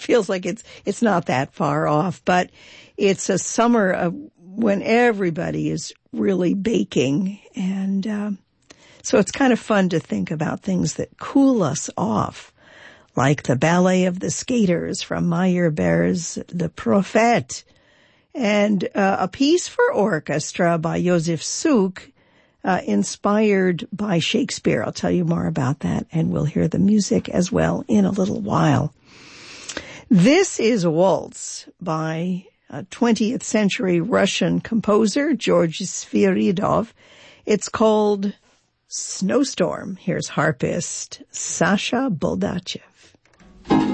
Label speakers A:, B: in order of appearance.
A: feels like it's not that far off, but it's a summer when everybody is really baking. And so it's kind of fun to think about things that cool us off, like the Ballet of the Skaters from Meyerbeer's Le Prophète, and a piece for orchestra by Josef Suk, inspired by Shakespeare. I'll tell you more about that, and we'll hear the music as well in a little while. This is a waltz by a 20th century Russian composer, Georgy Sviridov. It's called Snowstorm. Here's harpist Sasha Boldachev.